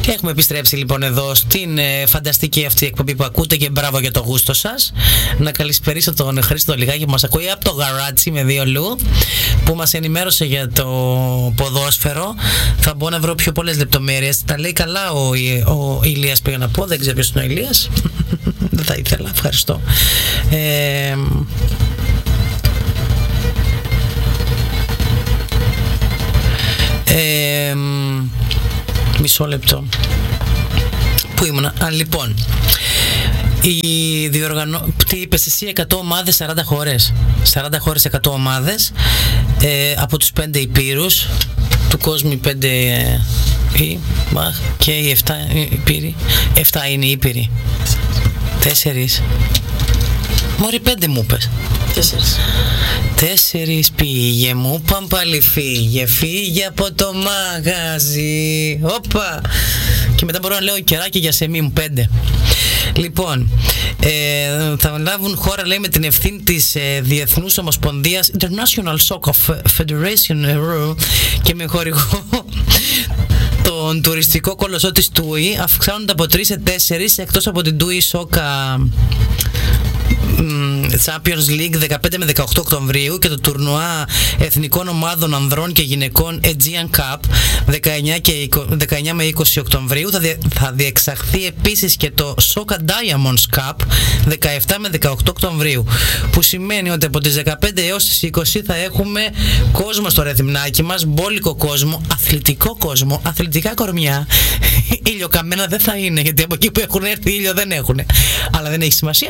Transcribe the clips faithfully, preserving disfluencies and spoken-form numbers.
Έχουμε επιστρέψει λοιπόν εδώ στην ε, φανταστική αυτή εκπομπή που ακούτε και μπράβο για το γούστο σας. Να καλησπερίσω τον Χρήστο Λιγάκη που μας ακούει από το γαράτσι με δύο λου, που μας ενημέρωσε για το ποδόσφαιρο. Θα μπορώ να βρω πιο πολλές λεπτομέρειες. Τα λέει καλά ο, ο Ηλίας, πήγα να πω, δεν ξέρω ποιος είναι ο Ηλίας. Δεν θα ήθελα, ευχαριστώ. ε, ε, Μισό λεπτό. Πού ήμουνα? Α, λοιπόν. Η διοργανώ... Τι είπες εσύ, εκατό ομάδες, σαράντα χώρες. σαράντα χώρες, εκατό ομάδες. Ε, από τους πέντε υπήρους του κόσμου, οι πέντε ή, μα, και οι εφτά υπήροι. εφτά είναι οι υπήροι. Τέσσερις. Μωρή, πέντε μου πες. Τέσσερις. Τέσσερις πήγε μου, παν πάλι φύγε, φύγε από το μαγαζί. Όπα. Και μετά μπορώ να λέω κεράκι για σεμί μου, πέντε. Λοιπόν, ε, θα λάβουν χώρα, λέει, με την ευθύνη της ε, Διεθνούς Ομοσπονδίας International Soccer Federation ε, και με χορηγό τον τουριστικό κολοσσό της Τούι, αυξάνονται από τρεις σε τέσσερις, εκτός από την Τούι Σόκα Champions League δεκαπέντε με δεκαοκτώ Οκτωβρίου και το τουρνουά εθνικών ομάδων ανδρών και γυναικών Aegean Cup δεκαεννιά με είκοσι Οκτωβρίου. Θα, διε, θα διεξαχθεί επίσης και το Soka Diamonds Cup δεκαεπτά με δεκαοκτώ Οκτωβρίου, που σημαίνει ότι από τις δεκαπέντε έως τις είκοσι θα έχουμε κόσμο στο ρεθυμνάκι μας, μπόλικο κόσμο, αθλητικό κόσμο, αθλητικά κορμιά. Ήλιοκαμένα δεν θα είναι, γιατί από εκεί που έχουν έρθει ήλιο δεν έχουν, αλλά δεν έχει σημασία.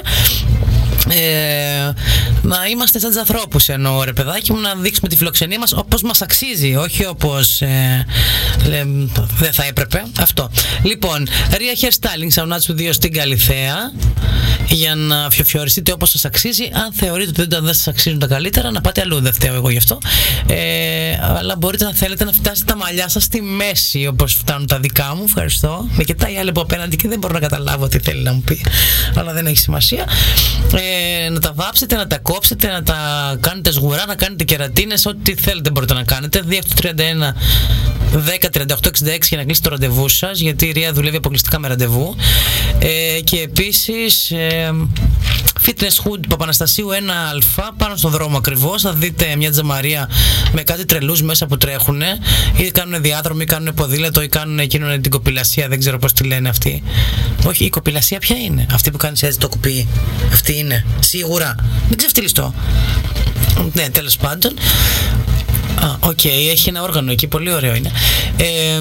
Ε, να είμαστε σαν τους ανθρώπους, εννοώ, ρε παιδάκι μου, να δείξουμε τη φιλοξενία μας όπως μας αξίζει, όχι όπως ε, λέ, δεν θα έπρεπε. Αυτό. Λοιπόν, Ria Hairstyling, Σαουνάτσου δύο στην Καλιθέα, για να φιοφιοριστείτε όπως σας αξίζει. Αν θεωρείτε ότι δεν σας αξίζουν τα καλύτερα, να πάτε αλλού, δεν φταίω εγώ γι' αυτό. Ε, αλλά μπορείτε, να θέλετε, να φτάσετε τα μαλλιά σας στη μέση όπως φτάνουν τα δικά μου. Ευχαριστώ. Με κοιτάει άλλη από απέναντι και δεν μπορώ να καταλάβω τι θέλει να μου πει, αλλά δεν έχει σημασία. Ε, να τα βάψετε, να τα κόψετε, να τα κάνετε σγουρά, να κάνετε κερατίνες, ό,τι θέλετε μπορείτε να κάνετε. δύο τριάντα ένα δέκα τριάντα οκτώ εξήντα έξι για να κλείσετε το ραντεβού σας, γιατί η Ρία δουλεύει αποκλειστικά με ραντεβού. Ε, και επίσης ε, Fitness Hood Παπαναστασίου ένα α, πάνω στον δρόμο ακριβώς. Θα δείτε μια τζαμαρία με κάτι τρελούς μέσα που τρέχουν, ή κάνουν διάδρομο, ή κάνουν ποδήλατο, ή κάνουν εκείνο την κοπηλασία, δεν ξέρω πώς τη λένε αυτή. Όχι, η κοπηλασία ποια είναι? Αυτή που κάνεις έτσι το κουπί. Αυτή είναι, σίγουρα. Μην ξεφτυλιστώ. Ναι, τέλος πάντων. Α, οκ, okay, έχει ένα όργανο εκεί, πολύ ωραίο είναι. Ε,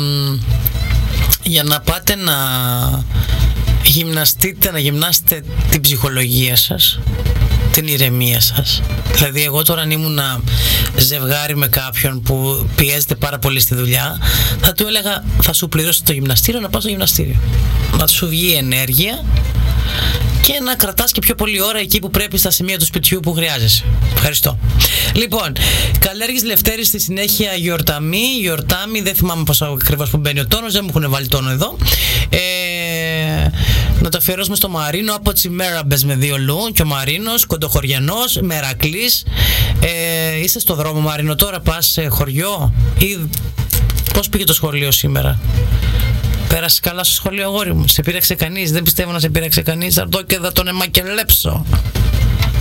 για να πάτε να γυμναστείτε, να γυμνάσετε την ψυχολογία σας, την ηρεμία σας. Δηλαδή, εγώ τώρα αν ήμουν ζευγάρι με κάποιον που πιέζεται πάρα πολύ στη δουλειά, θα του έλεγα, θα σου πληρώσω το γυμναστήριο, να πάω στο γυμναστήριο, να σου βγει ενέργεια και να κρατάς και πιο πολλή ώρα εκεί που πρέπει, στα σημεία του σπιτιού που χρειάζεσαι. Ευχαριστώ. Λοιπόν, Καλλέργης Λευτέρης στη συνέχεια γιορταμί, γιορτάμι, δεν θυμάμαι πώς ακριβώς που μπαίνει ο τόνος, δεν μου έχουν βάλει τόνο εδώ. Ε, να το αφιερώσουμε στο Μαρίνο από Τσιμέραμπες με δύο λου, και ο Μαρίνος, κοντοχωριανός, Μερακλής. Ε, είσαι στο δρόμο, Μαρίνο, τώρα πας σε χωριό, ή πώς πήγε το σχολείο σήμερα? Πέρασε καλά στο σχολείο, αγόρι μου? Σε πείραξε κανείς? Δεν πιστεύω να σε πείραξε κανείς. Θα δω και θα τον εμακελέψω.